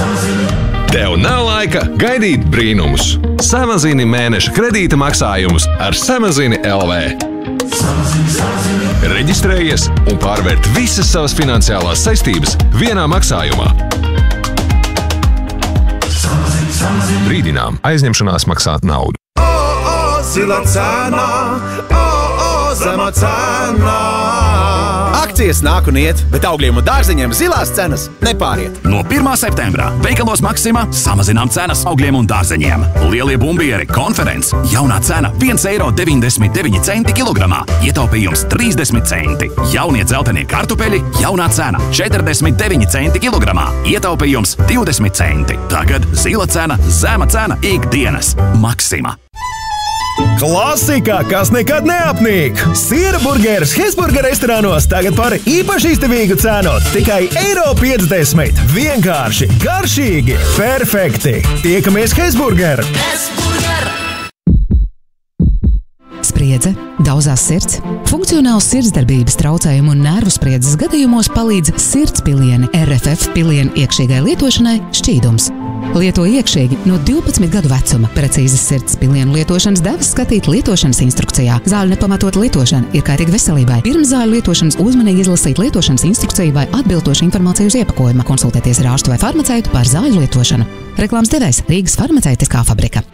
Tev nav laika gaidīt brīnumus. Samazini mēneša kredīta maksājumus ar Samazini LV. Reģistrējies un pārvērt visas savas finansiālās saistības vienā maksājumā. Brīdinām, aizņemšanās maksā naudu. Zila cena, zema cena. Akcijas nāk un iet, bet augļiem un dārzeņiem zilās cenas nepāriet. No 1. septembrā veikalos Maxima samazinām cenas augļiem un dārzeņiem. Lielie bumbieri konferences jaunā cena 1,99 eiro kilogramā, ietaupījums 30 centi. Jaunie dzeltenie kartupeļi jaunā cena 49 centi kilogramā, ietaupījums 20 centi. Tagad zila cena, zema cena ikdienas Maxima. Klasika, kas nekad neapnīk! Siera burgeris Hesburger restorānos tagad par īpaši izdevīgu cenu. Tikai €50. Vienkārši, garšīgi, perfekti! Tiekamies Hesburger! Spriedze, daudzās sirds, funkcionāls sirdsdarbības traucējumu un nervu spriedzes gadījumos palīdz sirdspilieni RFF pilienu iekšīgai lietošanai Šķīdums. Lieto iekšīgi no 12 gadu vecuma. Precīzas sirdspilienu lietošanas devas skatīt lietošanas instrukcijā. Zāļu nepamatot lietošana ir kaitīga veselībai. Pirms zāļu lietošanas uzmanīgi izlasīt lietošanas instrukciju vai atbilstošu informāciju uz iepakojuma. Konsultēties ar ārstu vai farmaceitu par zāļu lietošanu. Reklāmas devējs Rīgas farmaceitiskā fabrika.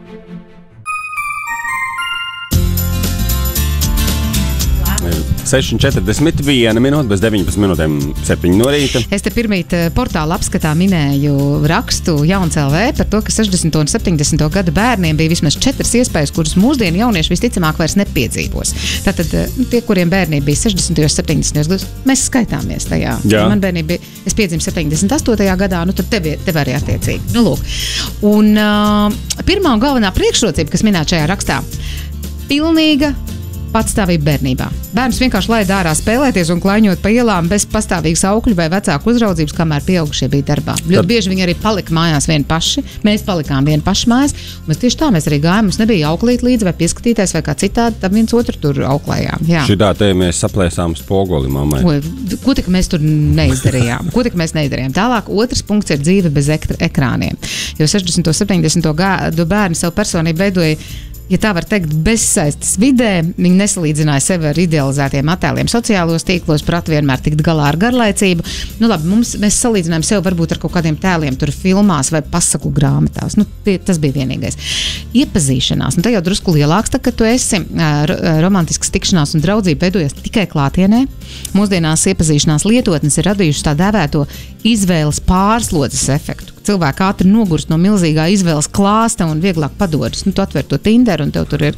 6:41 minūte, bez 19 minūtēm 7 no rīta. Es te pirmīt portāla apskatā minēju rakstu Jauns LV par to, ka 60. un 70. gada bērniem bija vismaz 4 iespējas, kuras mūsdienu jaunieši visticamāk vairs nepiedzīvos. Tātad tie, kuriem bērnība bija 60. un 70. gados, mēs skaitāmies tajā. Jā. Man bērnība bija, es piedzimu 78. gadā, nu tad tev arī attiecīgi. Nu, lūk. Un pirmā un galvenā priekšrocība, kas minēta šajā rakstā, pilnīga patstāvība bērnībā. Bērns vienkārši laida ārā spēlēties un klaiņot pa ielām bez pastāvīgas aukļu vai vecāku uzraudzības, kamēr pieaugušie bija darbā. Ļoti bieži viņi arī palika mājās vieni paši. Mēs palikām vieni paši mājās. Mēs tieši tā mēs arī gājām. Mums nebija auklīt līdzi vai pieskatīties vai kā citādi, tad viens otru tur auklējām. Jā. Šitā te mēs saplēsām spoguli mammai. Ko tik mēs tur neizdarījām? Tālāk otrs punkts ir dzīve bez ekrāniem. Jo 60. un 70. gadu bērni savu personību veidoja, ja tā var teikt, bezsaistes vidē. Viņi nesalīdzināja sevi ar idealizētiem attēliem sociālos tīklos, prāt vienmēr tikt galā ar garlaicību. Nu labi, mēs salīdzinājām sevi varbūt ar kaut kādiem tēliem tur filmās vai pasaku grāmatās. Nu, tas bija vienīgais. Iepazīšanās. Nu, tā jau drusku lielāks, tā, ka tu esi romantiskas tikšanās un draudzība veidojas tikai klātienē. Mūsdienās iepazīšanās lietotnes ir radījušas tā dēvēto izvēles pārslodzes efektu. Cilvēki ātri nogurst no milzīgā izvēles klāsta un vieglāk padodas. Nu, tu atver to Tinder un tev tur ir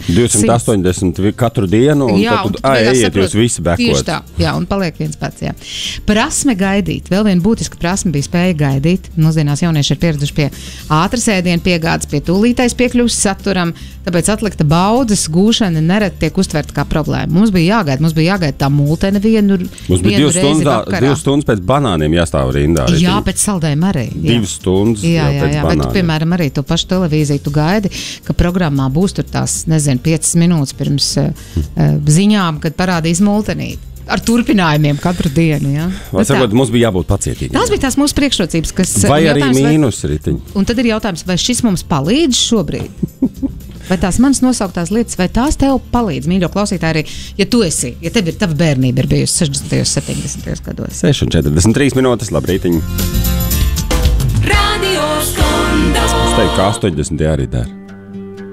280 katru dienu, un jā, tad ejiet jūs visi bekot. Tieši tā, jā, un paliek viens pats, jā. Prasme gaidīt. Vēl viena būtiska prasme bija spēja gaidīt. Mūsdienās jaunieši ir pieraduši pie ātras ēdienu piegādes, pie tūlītais piekļuves saturam, tāpēc atlikta baudzes gūšana nereti tiek uztverta kā problēma. Mums bija jāgaida tā multene vienu reizi vakarā. 2 stundas pēc banāniem jāstāv rindā. Jā, pēc saldējuma arī. 2 stundas jā, pēc banāniem. Bet tu, piemēram, arī to pašu televīziju tu gaidi, ka programmā būs tur tās, 5 minūtes pirms ziņām, kad parādīs multenīti. Ar turpinājumiem katru dienu. Ja? Varbūt mums bija jābūt pacietīgiem. Tās bija tās mūsu priekšrocības, kas... Vai arī mīnus ritiņi. Un tad ir jautājums, vai šis mums palīdz šobrīd? Vai tās manas nosauktās lietas, vai tās tev palīdz, mīļo klausītāji, arī, ja tev ir tava bērnība ir bijusi 60. un 70. gados? 6:43 minūtes, labrītiņi. Radio Skondo. Es teiktu, ka 80. arī dara.